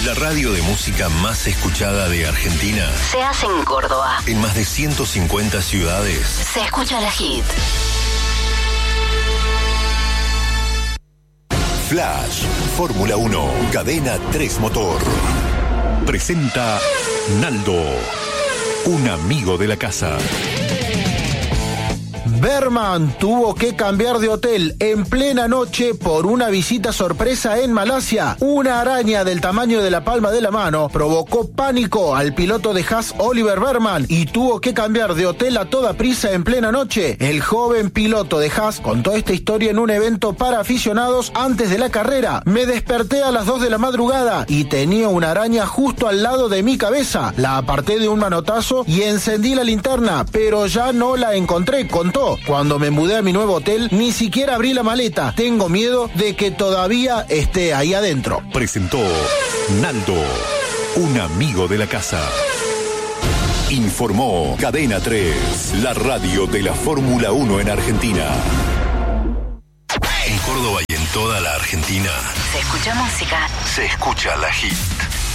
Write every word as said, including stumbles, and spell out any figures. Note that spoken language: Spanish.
La radio de música más escuchada de Argentina se hace en Córdoba. En más de ciento cincuenta ciudades Se escucha la hit. Flash, Fórmula uno, Cadena tres Motor. Presenta Naldo, un amigo de la casa. Berman tuvo que cambiar de hotel en plena noche por una visita sorpresa en Malasia. Una araña del tamaño de la palma de la mano provocó pánico al piloto de Haas Oliver Berman y tuvo que cambiar de hotel a toda prisa en plena noche. El joven piloto de Haas contó esta historia en un evento para aficionados antes de la carrera. Me desperté a las dos de la madrugada y tenía una araña justo al lado de mi cabeza. La aparté de un manotazo y encendí la linterna, pero ya no la encontré, contó. Cuando me mudé a mi nuevo hotel, ni siquiera abrí la maleta. Tengo miedo de que todavía esté ahí adentro. Presentó Naldo, un amigo de la casa. Informó Cadena tres, la radio de la Fórmula uno en Argentina. En Córdoba y en toda la Argentina Se escucha música. se escucha la hit.